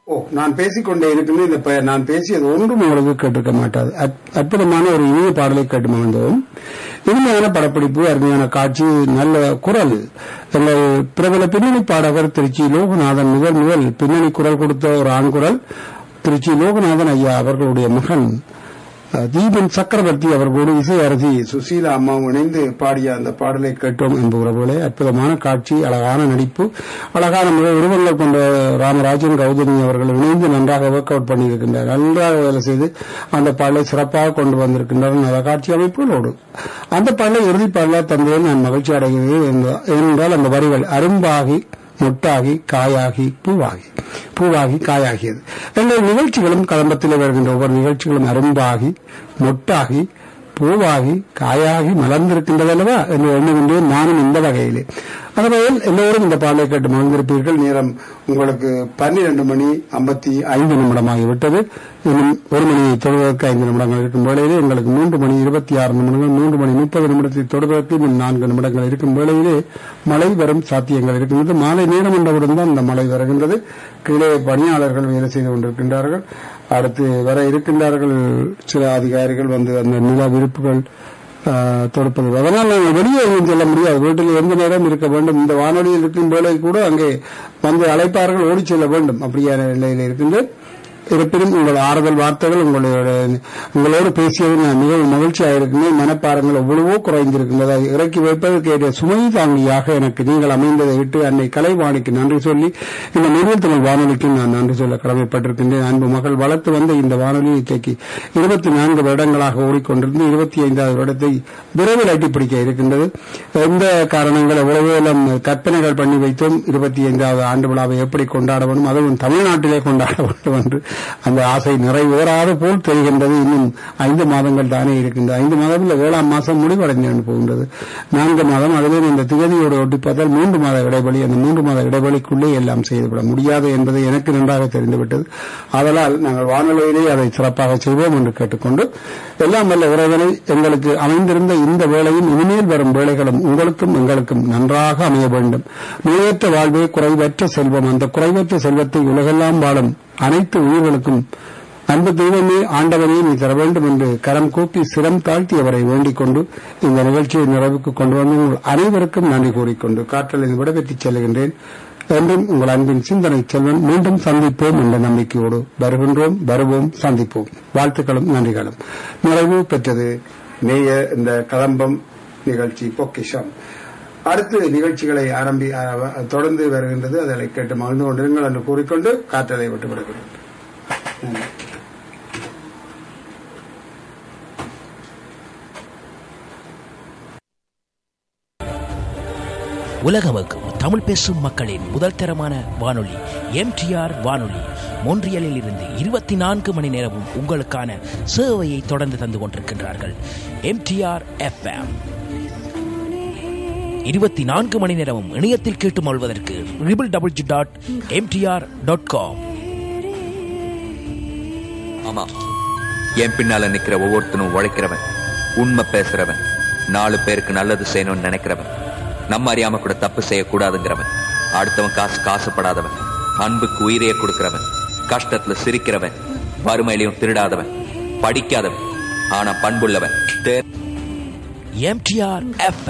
நான் பேசிக்கொண்டே இருக்கின்ற நான் பேசியது ஒன்றும் உங்களுக்கு கேட்டிருக்க மாட்டாது. அற்புதமான ஒரு இனிய பாடலை கேட்டு மகிழ்ந்தோம். இனிமையான படப்பிடிப்பு, அருமையான காட்சி, நல்ல குரல். எங்கள் பிரபல பின்னணி பாடகர் திருச்சி லோகநாதன் முதல் பின்னணி குரல் கொடுத்த ஒரு ஆண் குரல். திருச்சி லோகநாதன் ஐயா அவர்களுடைய மகன் தீபன் சக்கரவர்த்தி அவர்களோடு இசை அரசி சுசீலா அம்மாவும் இணைந்து பாடிய அந்த பாடலை கேட்டோம் என்பவர்களே. அற்புதமான காட்சி, அழகான நடிப்பு, அழகான உருவங்கள் கொண்ட ராமராஜன் கௌதமி அவர்கள் இணைந்து நன்றாக ஒர்க் அவுட் பண்ணியிருக்கின்றனர். நன்றாக வேலை செய்து அந்த பாடலை சிறப்பாக கொண்டு வந்திருக்கின்றனர். நல்ல காட்சி அமைப்புகளோடு அந்த பாடலை இறுதி பாடலாக தந்ததில் நான் மகிழ்ச்சி அடைகிறேன். ஏனென்றால் அந்த வரிகள் அரும்பாகி மொட்டாகி காயாகி பூவாகி காயாகியது. எங்கள் நிகழ்ச்சிகளும் கலம்பத்தில் வருகின்ற ஒவ்வொரு நிகழ்ச்சிகளும் அரும்பாகி மொட்டாகி பூவாகி காயாகி மலர்ந்திருக்கின்றது அல்லவா என்று எண்ணுகின்றேன் நானும் இந்த வகையிலே. அந்த வகையில் எல்லோரும் இந்த பாடலை கேட்டு மகிழ்ந்திருப்பீர்கள். நேரம் உங்களுக்கு 12:55 இன்னும் 1 மணியை தொடுவதற்கு 5 நிமிடங்கள் இருக்கும் வேளையிலே எங்களுக்கு 3:26 நிமிடங்கள், 3:30 தொடுவதற்கு இன்னும் 4 நிமிடங்கள் இருக்கும் வேளையிலே மழை வரும் சாத்தியங்கள் இருக்கின்றது. மாலை நேரம் என்றவுடன் தான் இந்த மழை வருகின்றது. கீழே பணியாளர்கள் வேலை செய்து கொண்டிருக்கின்றார்கள். அடுத்து வர இருக்கின்றார்கள் சில அதிகாரிகள் வந்து அந்த நில விருப்புகள் தொடுப்பது. அதனால் நாங்கள் வெளியே செல்ல முடியாது. வீட்டில் எந்த நேரம் இருக்க வேண்டும். இந்த வானொலியில் இருக்கும் வேலை கூட அங்கே வந்து அழைப்பார்கள், ஓடி செல்ல வேண்டும். அப்படியான நிலையில் இருக்கின்ற இருப்பினும் உங்கள் ஆறுதல் வார்த்தைகள் உங்களோடு பேசியது நான் மிகவும் மகிழ்ச்சியாக இருக்கின்றேன். மனப்பாரங்கள் எவ்வளவோ குறைந்திருக்கின்றது. இறக்கி வைப்பதற்கு ஏற்ற சுமை தாங்கியாக எனக்கு நீங்கள் அமைந்ததை விட்டு அன்னை கலைவாணிக்கு நன்றி சொல்லி இந்த நிறுவன தமிழ் வானொலிக்கு நான் நன்றி சொல்ல கடமைப்பட்டிருக்கின்றேன். அன்பு மகள் வளர்த்து வந்த இந்த வானொலி இன்றைக்கு 24 வருடங்களாக ஓடிக்கொண்டிருந்து 25வது வருடத்தை விரைவில் எட்டி பிடிக்க இருக்கின்றது. எந்த காரணங்கள் எவ்வளவோ கற்பனைகள் பண்ணி வைத்தோம். 25வது ஆண்டு விழாவை எப்படி கொண்டாட வேண்டும், அதுவும் தமிழ்நாட்டிலே கொண்டாட வேண்டும் என்று அந்த ஆசை நிறைவேறாத போல் தெரிகின்றது. இன்னும் 5 மாதங்கள் தானே இருக்கின்றது. 5 மாதம் இல்லை, 7ஆம் மாதம் முடிவடைந்து போகின்றது. 4 மாதம். அதுவே இந்த திகதியோடு ஒட்டி பார்த்தால் 3 மாத இடைவெளி. அந்த 3 மாத இடைவெளிக்குள்ளே எல்லாம் செய்துவிட முடியாது என்பது எனக்கு நன்றாக தெரிந்துவிட்டது. அதனால் நாங்கள் வானொலியிலே அதை சிறப்பாக செய்வோம் என்று கேட்டுக்கொண்டு, எல்லாம் வல்ல இறைவனை எங்களுக்கு அமைந்திருந்த இந்த வேளையும் இனிமேல் வரும் வேளைகளும் உங்களுக்கும் எங்களுக்கும் நன்றாக அமைய வேண்டும். நோயற்ற வாழ்வே குறைவற்ற செல்வம். அந்த குறைவற்ற செல்வத்தை உலகெல்லாம் வாழும் அனைத்து உயிர்களுக்கும் அன்பு தெய்வமே ஆண்டவனே நீ தர வேண்டும் என்று கரம் கூப்பி சிரம் தாழ்த்தி அவரை வேண்டிக் கொண்டு இந்த நிகழ்ச்சியை நிறைவுக்கு கொண்டு வந்து உங்கள் அனைவருக்கும் நன்றி கூறிக்கொண்டு காற்றலில் விடைபெற்றுச் செல்கின்றேன். என்றும் உங்கள் அன்பின் சிந்தனை செல்வன். மீண்டும் சந்திப்போம் என்ற நம்பிக்கையோடு வருவோம் சந்திப்போம். வாழ்த்துக்களும் நன்றிகளும். நிறைவு பெற்றது நேய இந்த கலம்பம் நிகழ்ச்சி பொக்கிஷம். அடுத்த நிகழ்ச்சிகளை தொடர்ந்து வருகின்றது. அதை கேட்டு மகிழ்ந்து கொண்டிருங்கள் என்று கூறிக்கொண்டு காற்றலை விட்டு விடுகிறேன். உலகமக்கும் தமிழ் பேசும் மக்களின் முதல் தரமான வானொலி எம்டிஆர் வானொலி. மொன்றியலில் இருந்து 24 மணி நேரமும் உங்களுக்கான சேவையை தொடர்ந்து தந்து கொண்டிருக்கின்றார்கள். எம்டிஆர் FM 24 மணி நேரமும் இணையத்தில் கேட்டு மொழ்வதற்கு www.mtr.com. ஆமா, என் பின்னால நிக்கிற ஒவ்வொருத்தனும் உழைக்கிறவன், உண்மை பேசுறவன், 4 பேருக்கு நல்லது செய்யணும்னு நினைக்கிறவன், நம்ம அறியாம கூட தப்பு செய்யக்கூடாதுங்கிறவன், அடுத்தவன் காசுப்படாதவன், அன்புக்கு உயிரையே கொடுக்கிறவன், கஷ்டத்துல சிரிக்கிறவன், வறுமையிலையும் திருடாதவன், படிக்காதவன் ஆனா பண்புள்ளவன். MTR FM